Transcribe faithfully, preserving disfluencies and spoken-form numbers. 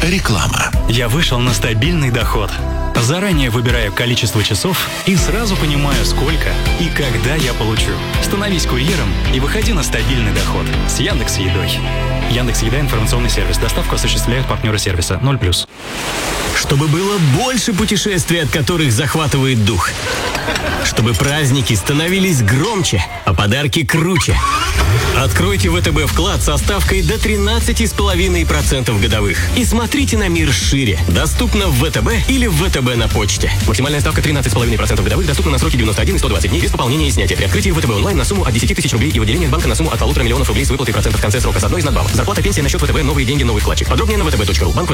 Реклама. Я вышел на стабильный доход. Заранее выбираю количество часов и сразу понимаю, сколько и когда я получу. Становись курьером и выходи на стабильный доход с Яндекс.Едой. Яндекс.Еда — информационный сервис. Доставку осуществляют партнеры сервиса. ноль плюс. Чтобы было больше путешествий, от которых захватывает дух. Чтобы праздники становились громче, а подарки круче. Откройте ВТБ вклад со ставкой до тринадцать целых пять десятых процента годовых. И смотрите на мир шире. Доступно в ВТБ или в ВТБ на почте. Максимальная ставка тринадцать целых пять десятых процента годовых. Доступна на сроки девяносто один и сто двадцать дней без пополнения и снятия. При открытии ВТБ онлайн на сумму от десяти тысяч рублей и в отделениях банка на сумму от полутора миллионов рублей с выплатой процентов в конце срока с одной из надбавок. Зарплата, пенсия на счет ВТБ, новые деньги, новый вкладчик. Подробнее на вэ тэ бэ точка ру. Банк